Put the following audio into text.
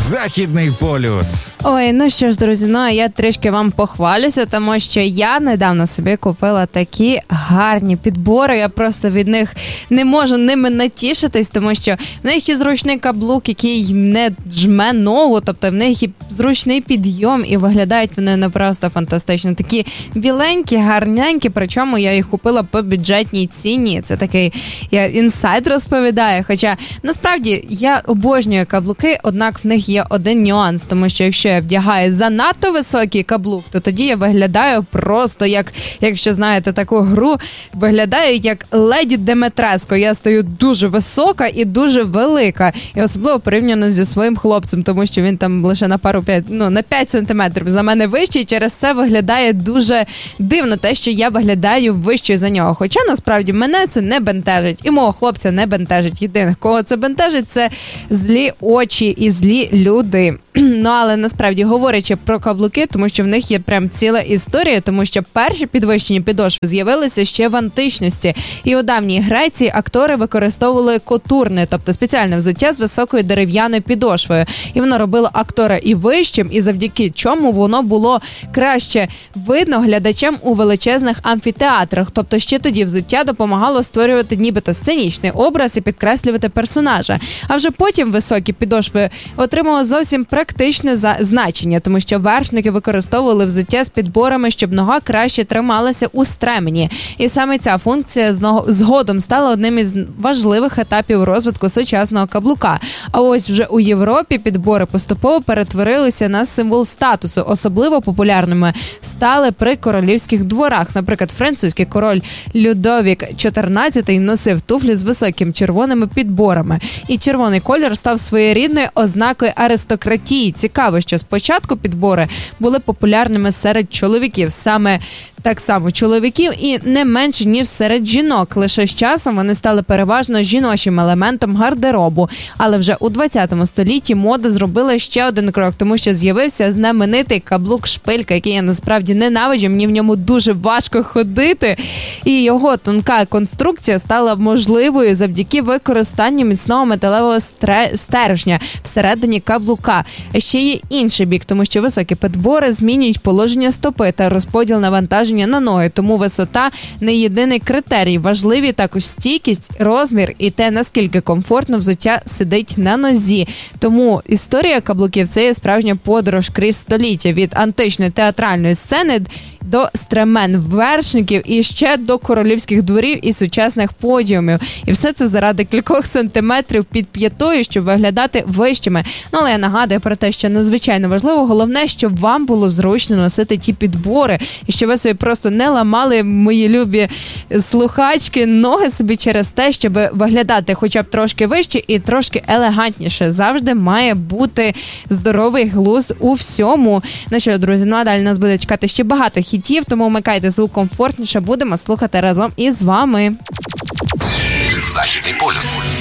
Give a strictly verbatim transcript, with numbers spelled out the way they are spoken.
Західний полюс. Ой, ну що ж, друзі, ну а я трішки вам похвалюся, тому що я недавно собі купила такі гарні підбори. Я просто від них не можу ними натішитись, тому що в них і зручний каблук, який не жме ногу, тобто в них і зручний підйом, і виглядають вони не просто фантастично. Такі біленькі, гарненькі, причому я їх купила по бюджетній ціні. Це такий я інсайд розповідаю, хоча насправді я обожнюю каблуки, однак в них є один нюанс, тому що якщо я вдягаю занадто високий каблук, то тоді я виглядаю просто як, якщо знаєте таку гру, виглядаю як леді Деметреско. Я стою дуже висока і дуже велика. І особливо порівняно зі своїм хлопцем, тому що він там лише на пару п'ять, ну, на п'ять сантиметрів за мене вищий, через це виглядає дуже дивно те, що я виглядаю вищою за нього. Хоча насправді мене це не бентежить, і мого хлопця не бентежить. Єдине, кого це бентежить, це злі очі і злі люди. Ну, але насправді говорячи про каблуки, тому що в них є прям ціла історія, тому що перші підвищені підошви з'явилися ще в античності. І у давній Греції актори використовували котурни, тобто спеціальне взуття з високою дерев'яною підошвою. І воно робило актора і вищим, і завдяки чому воно було краще видно глядачам у величезних амфітеатрах. Тобто ще тоді взуття допомагало створювати нібито сценічний образ і підкреслювати персонажа. А вже потім високі підошви отримали зовсім практичне значення, тому що вершники використовували взуття з підборами, щоб нога краще трималася у стремені. І саме ця функція згодом стала одним із важливих етапів розвитку сучасного каблука. А ось вже у Європі підбори поступово перетворилися на символ статусу. Особливо популярними стали при королівських дворах. Наприклад, французький король Людовік чотирнадцятий носив туфлі з високими червоними підборами. І червоний колір став своєрідною ознакою аристократії. Цікаво, що спочатку підбори були популярними серед чоловіків, саме так само чоловіків, і не менше, ніж серед жінок. Лише з часом вони стали переважно жіночим елементом гардеробу. Але вже у двадцятому столітті мода зробила ще один крок, тому що з'явився знаменитий каблук-шпилька, який я насправді ненавиджу, мені в ньому дуже важко ходити. І його тонка конструкція стала можливою завдяки використанню міцного металевого стержня всередині каблука. А ще є інший бік, тому що високі підбори змінюють положення стопи та розподіл навантаження на ноги, тому висота не єдиний критерій. Важливі також стійкість, розмір і те, наскільки комфортно взуття сидить на нозі. Тому історія каблуків – це є справжня подорож крізь століття від античної театральної сцени до стремен вершників і ще до королівських дворів і сучасних подіумів. І все це заради кількох сантиметрів під п'ятою, щоб виглядати вищими. Ну, але я нагадую про те, що надзвичайно важливо, головне, щоб вам було зручно носити ті підбори, і щоб ви собі просто не ламали, мої любі слухачки, ноги собі через те, щоб виглядати хоча б трошки вище і трошки елегантніше. Завжди має бути здоровий глузд у всьому. Ну що, друзі, ну а далі нас буде чекати ще багато хітів, тому вмикайте звук комфортніше, будемо слухати разом із вами. Західний полюс.